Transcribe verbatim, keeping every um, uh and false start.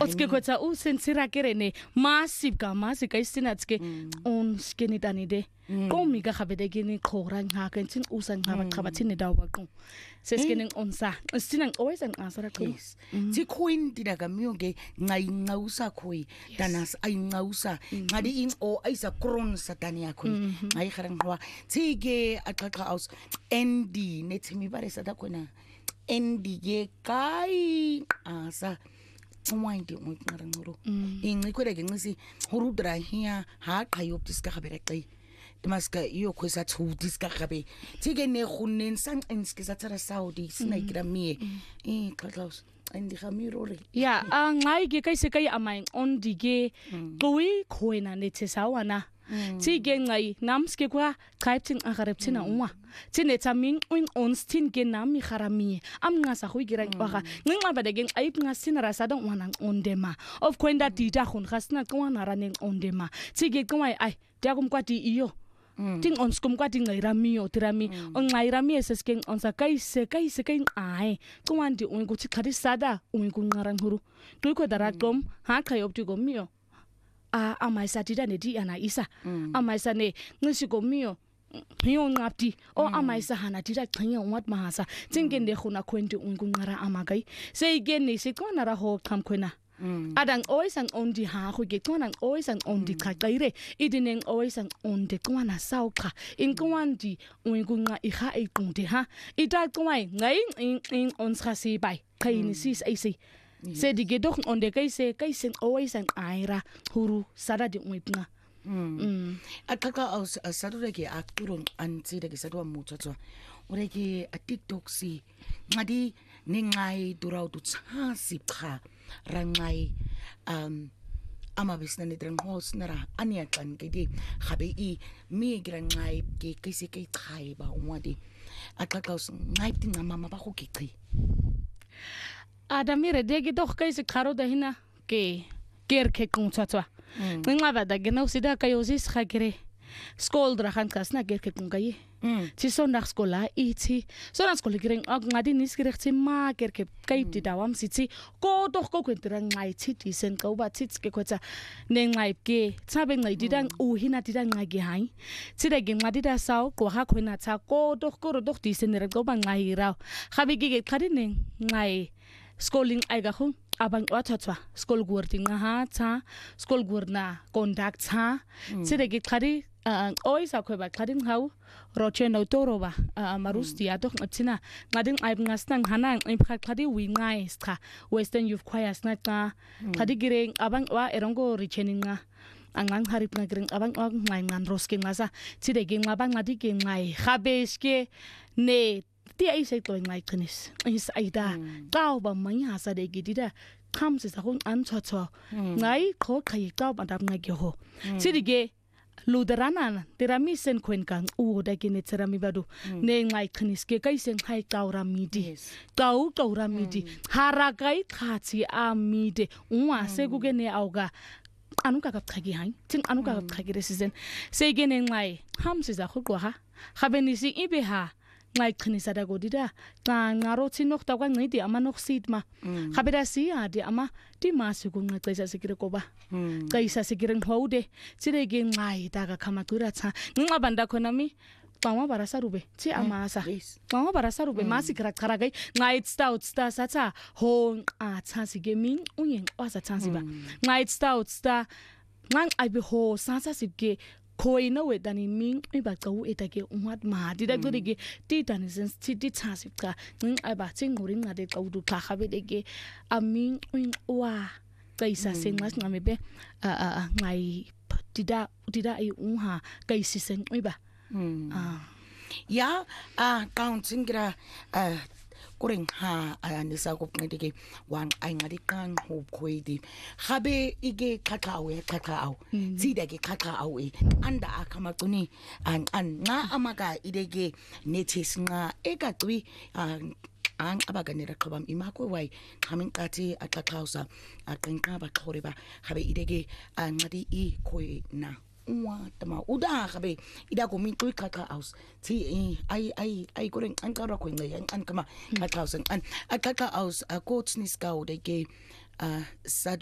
Otske kwetsa u sensira kerene massive ka masi ka isinatske on skenitani de. Komi ka khabede gini khora nga ka tsin usa nga ba khabathi ne daw ba qo. Seskening onsa. Sinang always an answer qo. Ti queen dida ka myoge ngai ngausa khoi danas ai ngausa ngadi in o aisa kron satani yakho. Ngai kharang hwa. Ti ke aqaqa aus endi nethimi bare sada khona. Endi ye kai asa umwindi umqarang horo ingikho ke ngisi horo dra hia ha qayo diska gabere qai dimaska iyo khosa thu diska gabe tike ne khunnen sang enske satsara saudi snaikra mi eh klaus endi khamirore ya angai ke kai se kai amai on dige qoi khoina ne tsesawana Tige ngai namske kwa kaipting akareptina umwa tine taming un onstin ge nami kharami am ngasa hu gira ngwa nginga badege aip ngasina rasada wanang ondema of kwenda dita khun khasna kwana raneng ondema tige kwai ai diakum kwati iyo ting onskum kwati ngairami o tirami on ngairami esesken onsa kai se kai se kai ai kwandi un kuthi khadi sada un kungarang huru tuiko darakom ha khayopti gomio a amaisa dida ne di ana isa amaisa ne ngisiko mio hiyo ngapti o amaisa hana dida qhinya ungat mahasa tsingende khuna khwenti ungunqara amakai seyigene sikona ra ho qhamkhwena adang always ang ondi ha go ke tsona always ang ondi qaqaire idineng always ang onde kwana sauqa inkwandi ungunqa iha equnde ha ita qwai ngai in onsga si bai qaini sis ac Se di gedok on de kai se kai sen always an aira huru sada di umipna. Mm. Akaka aus sadure ke akturun anti de sadwa mutso. Ore ke a TikTok si ngadi ningai durau tu tsasi pha rangai um ama bisna ni drang hos nara ania kan ke di khabe i mi grangai ke ke se ke khai ba umwadi akaka aus ngai tin mama ba go ke qi Adamire degi doch kai se kharo dahina ke ker ke kuntsatwa ngwa bada genau sida kayozis khagre skol drahan kasna ker ke kungai ti sondag skola iti sondag skola gring ag ngadi nisgirechti ma ker ke kaipti dawam sitsi ko doch ko kwentra ngai ti disen ko ba tits ke kwetsa ne ngai ke tsabe ngai didang u hina didang ngai ge hai sida ge ngadi da saw ko ha khwena tsa ko doch ko doch disen re go ba ngai raw khabi ge khadi ne ngai schooling aiga khung abang wathatwa school gurting ha cha school gurna conduct ha sidegi khari oi sa khweba khadin hau roche no toroba marusti atok atsina ngading aib ngasnang hanang impha khadi wi ngai sta western youth choir sna ka khadi gireng abang wa erongo richeninga angang harip na gireng abang wa ngai ngan roske ngasa sidegi ngabang ngadi ke ngai khabeske ne ti ai sai toy ngai khanis is aida tao ba manya sa de gidida kham se sa hon an cho cho ngai kho khai tao ba dam ngai ge ho sidige ludarana tirami sen khwen kang u da gine cherami badu ne ngai khanis ke kai sen khai tao ra midi tao tao ra midi hara kai khachi a mide uwa se gu ge ne auga anuka kap khagi hai tin anuka kap khagi resisen se ge ne ngai ham se za khu ko ha khabeni si ibe ha ngai khnisa da godida ta ngaro chinok ta kwa ngai di ama nok sit ma khabira si a di ama ti ma su ku ngai tsaisa sikire ko ba tsaisa sikire hode chire ge ngai ta ga khama tura cha nga banda khona mi pawa barasa rube chi ama sa pawa barasa rube ma sikra khara gai ngai sta sta sa cha ho a cha si ge min uyen wa sa cha si ba ngai sta sta ngang ai be ho sa sa si ge koi no we dani ming mi ba tau eta ke umhat ma di da gori ge ti tani sense ti ti cha sip ka ning ai ba ching ngori nga de tau du kha khabe de ge aming uing wa kaisa sen mas ngame be a a ngai ti da ti da ai unha kaisi sen ui ba ya a counting gra a kuring ha ani sa ko ngidike wan ai ngadi kan ho khoidi khabe ige khakha we khakha au zida ke khakha au e anda akama kuni an an nga amaka idege nethis nga eka twi ang abaganira qhobam imako wai khamin qati aqaqhausa aqinqa ba khoreba khabe idege ngadi I khoi na wa tama uda khabe ida ko min tui khakha aus ti ai ai ai kuring an ka ra ko ngai an kama khakha aus an akaka aus a coach ni scout de ge